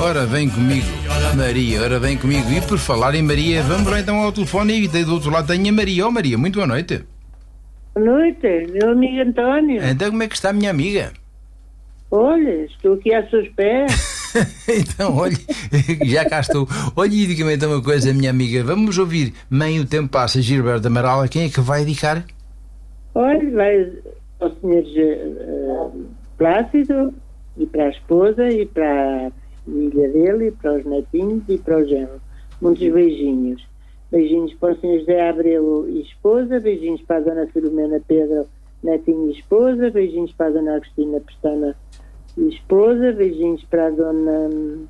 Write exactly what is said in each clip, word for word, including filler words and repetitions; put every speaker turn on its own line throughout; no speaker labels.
Ora, vem comigo, Maria, ora, vem comigo. E por falar em Maria, vamos lá então ao telefone e do outro lado tenho a Maria. Oh, Maria, muito boa noite.
Boa noite, meu amigo António.
Então, como é que está a minha amiga?
Olha, estou aqui a seus pés.
Então, olha, já cá estou. Olha, e diga-me então uma coisa, minha amiga. Vamos ouvir Mãe, o Tempo Passa, Gilberto Amaral. Quem é que vai dedicar?
Olha, vai ao senhor uh, Plácido, e para a esposa, e para a filha dele, e para os netinhos, e para o genro. Muitos beijinhos. Beijinhos para o senhor José Abreu e esposa, beijinhos para a dona Filomena Pedro, netinho e esposa, beijinhos para a dona Agostina Pestana e esposa, beijinhos para a dona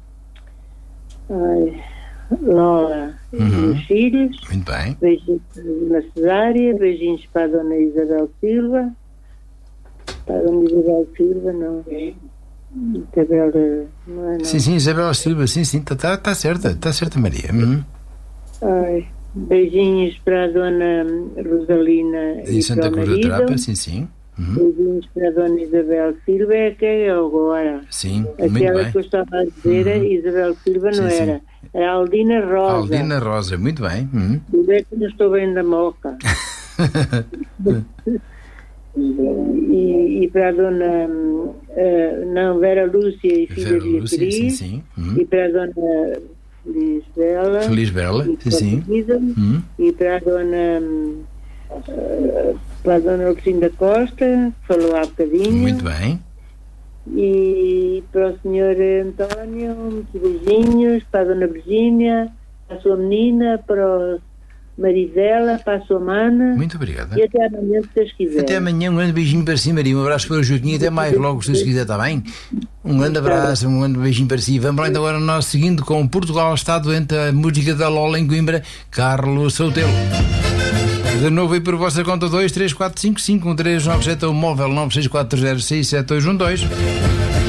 ai, Lola
Uhum.
e os filhos.
Muito bem.
Beijinhos para a dona Cesária, beijinhos para a dona Isabel Silva, para a dona Isabel Silva, não. Isabel, não é, não.
Sim, sim, Isabel Silva, sim, sim, está tá, tá certa, está certa, Maria. Uhum.
Ai, beijinhos para a dona Rosalina
E
e
Santa
para o
Cruz da Trapa,
marido.
sim, sim. Uhum.
Beijinhos para a dona Isabel Silva, é que é agora.
Sim, muito
Aquela
bem.
que eu estava a dizer,
Uhum.
Isabel Silva não
Sim, sim.
era. Era a Aldina Rosa.
Aldina Rosa, muito bem. Uhum.
Eu é que não estou bem da moca. e, e para a dona uh, não, Vera Lúcia e filha
Vera Lúcia,
Beatriz.
sim, sim. Uhum.
E para a dona Feliz Bela.
Feliz Bela,
e
sim, sim.
para a
Uhum.
E para a dona uh, para a dona Alcinda Costa, que falou há bocadinho.
Muito bem.
E para o senhor António, muitos beijinhos, para a dona Virgínia, para a sua menina, para o Marisela, para a sua mana.
Muito obrigada.
E até amanhã, se Deus quiser.
Até amanhã, um grande beijinho para si, Maria. Um abraço para o Joaquim. Até mais logo, se Deus quiser, está bem? Um grande abraço, um grande beijinho para si. Vamos lá então agora nós seguindo com Portugal está doente, a música da Lola em Coimbra, Carlos Soutelo. De novo aí por vossa conta dois três quatro cinco cinco um três nove sete ou móvel nove seis quatro zero seis sete dois um dois.